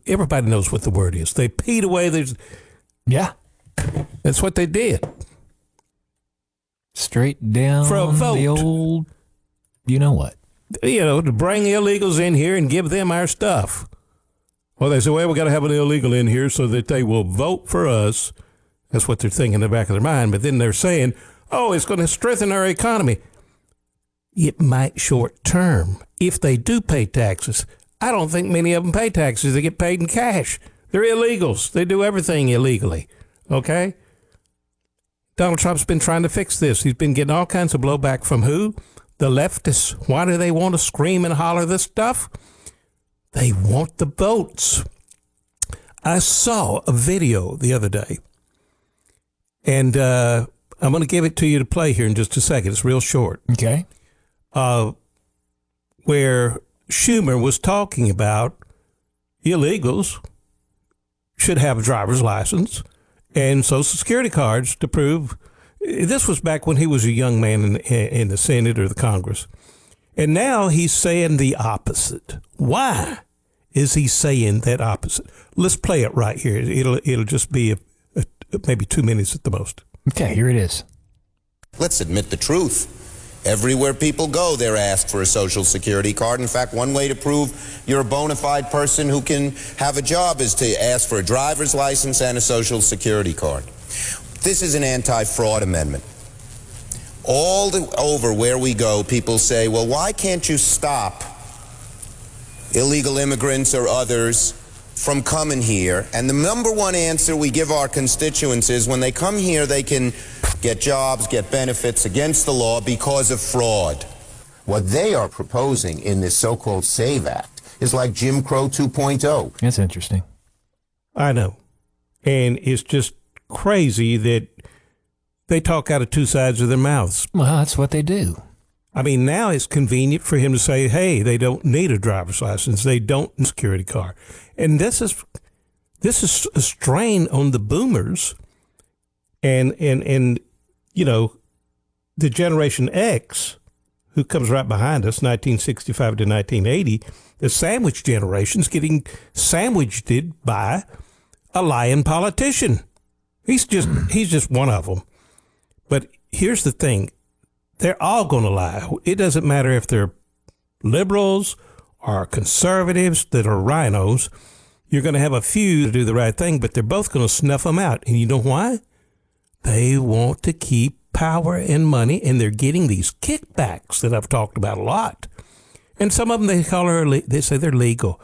everybody knows what the word is. They peed away. Yeah. That's what they did. Straight down for a vote. The old, you know what? To bring illegals in here and give them our stuff. Well, they say, well, we got to have an illegal in here so that they will vote for us. That's what they're thinking in the back of their mind. But then they're saying, oh, it's going to strengthen our economy. It might short term if they do pay taxes. I don't think many of them pay taxes. They get paid in cash. They're illegals. They do everything illegally. Okay? Donald Trump's been trying to fix this. He's been getting all kinds of blowback from who? The leftists. Why do they want to scream and holler this stuff? They want the votes. I saw a video the other day, and I'm going to give it to you to play here in just a second. It's real short. Okay. Where Schumer was talking about illegals should have a driver's license and Social Security cards to prove. This was back when he was a young man in the Senate or the Congress. And now he's saying the opposite. Why is he saying that opposite? Let's play it right here. It'll just be maybe 2 minutes at the most. Okay, here it is. Let's admit the truth. Everywhere people go, they're asked for a Social Security card. In fact, one way to prove you're a bona fide person who can have a job is to ask for a driver's license and a Social Security card. This is an anti-fraud amendment. All over where we go, people say, well, why can't you stop illegal immigrants or others from coming here? And the number one answer we give our constituents is when they come here, they can get jobs, get benefits against the law because of fraud. What they are proposing in this so-called SAVE Act is like Jim Crow 2.0. That's interesting. I know. And it's just crazy that they talk out of two sides of their mouths. Well, that's what they do. I mean, now it's convenient for him to say, hey, they don't need a driver's license. They don't need a security card. And this is a strain on the boomers and the Generation X, who comes right behind us, 1965 to 1980, the sandwich generation's getting sandwiched by a lying politician. He's just one of them. But here's the thing. They're all going to lie. It doesn't matter if they're liberals or conservatives that are rhinos. You're going to have a few to do the right thing, but they're both going to snuff them out. And you know why? They want to keep power and money, and they're getting these kickbacks that I've talked about a lot. And some of them they say they're legal.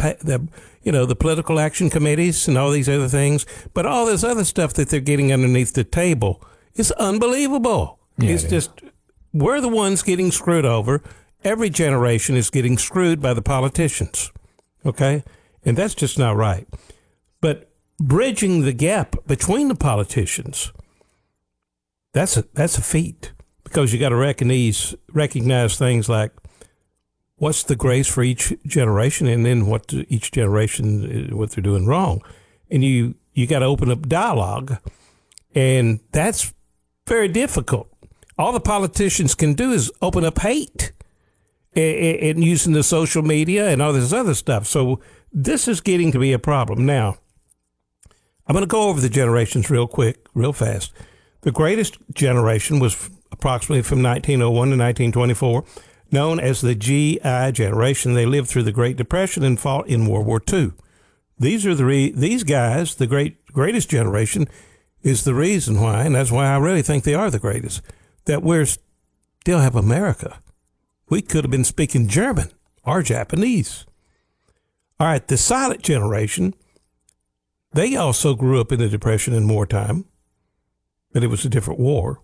The political action committees and all these other things, but all this other stuff that they're getting underneath the table is unbelievable. Yeah, it's just, we're the ones getting screwed over. Every generation is getting screwed by the politicians. Okay? And that's just not right. But bridging the gap between the politicians, that's a feat, because you got to recognize things like what's the grace for each generation, and then what each generation, what they're doing wrong. And you got to open up dialogue, and that's very difficult. All the politicians can do is open up hate and using the social media and all this other stuff. So this is getting to be a problem. Now, I'm going to go over the generations real quick, real fast. The greatest generation was approximately from 1901 to 1924, known as the GI generation. They lived through the Great Depression and fought in World War II. These are these guys, the greatest generation, is the reason why, and that's why I really think they are the greatest, that we still have America. We could have been speaking German or Japanese. All right, the silent generation, they also grew up in the Depression and wartime, but it was a different war.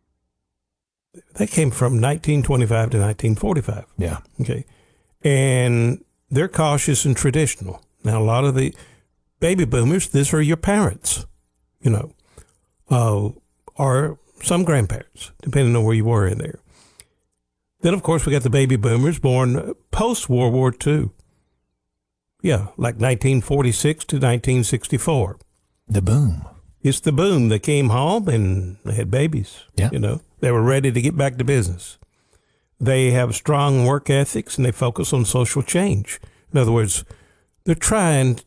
They came from 1925 to 1945. Yeah. Okay. And they're cautious and traditional. Now, a lot of the baby boomers, these are your parents, or some grandparents, depending on where you were in there. Then, of course, we got the baby boomers born post-World War II. Yeah, like 1946 to 1964. The boom. It's the boom. They came home and they had babies. Yeah. They were ready to get back to business. They have strong work ethics and they focus on social change. In other words, they're trying